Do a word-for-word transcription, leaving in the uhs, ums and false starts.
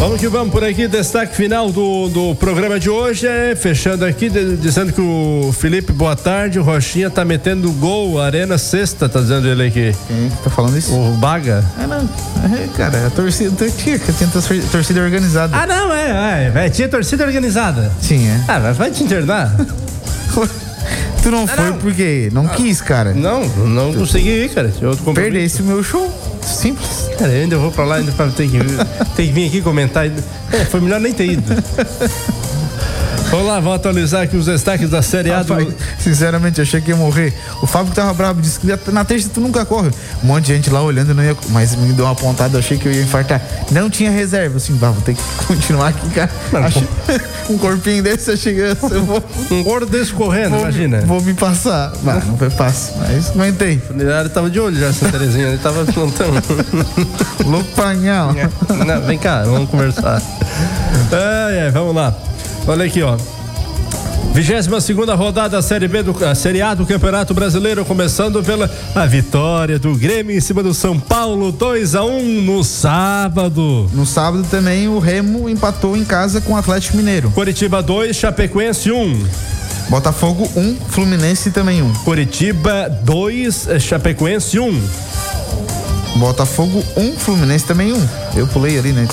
Vamos que vamos por aqui, destaque final do, do programa de hoje é, fechando aqui, de, dizendo que o Felipe, boa tarde, o Rochinha tá metendo gol, Arena Sexta, tá dizendo ele aqui. Quem tá falando isso? O Baga. É, não, é, cara, a torcida, tinha, tinha torcida organizada. Ah, não, é, é, é tinha torcida organizada. Tinha. Ah, mas vai te internar? Tu não ah, foi não. porque não ah, quis, cara. Não, não consegui ir, cara. Eu perdesse o meu show. Simples. Cara, eu ainda vou pra lá, ainda pra ter que, ter que vir aqui comentar. É, foi melhor nem ter ido. Vamos lá, vamos atualizar aqui os destaques da Série A. Rapaz, do... Sinceramente, achei que ia morrer. O Fábio que tava bravo disse que na terça tu nunca corre. Um monte de gente lá olhando, não ia, mas me deu uma pontada, eu achei que eu ia infartar. Não tinha reserva, assim, vou ter que continuar aqui, cara. Achei... um corpinho desse, achei que eu vou... Um gordo desse correndo, vou, imagina. Vou me passar. Bah, não foi fácil, mas aguentei. O funerário tava de olho já, essa Terezinha, ele tava plantando. Louco panhal. Não, vem cá, vamos conversar. É, é, vamos lá. Olha aqui, ó. vigésima segunda rodada da Série B do a Série A do Campeonato Brasileiro, começando pela a vitória do Grêmio em cima do São Paulo, dois a um no sábado. No sábado também o Remo empatou em casa com o Atlético Mineiro. Curitiba dois, Chapecoense um. Botafogo um, Fluminense também um. Curitiba dois, Chapecoense um. Botafogo um, Fluminense também um. Eu pulei ali, né?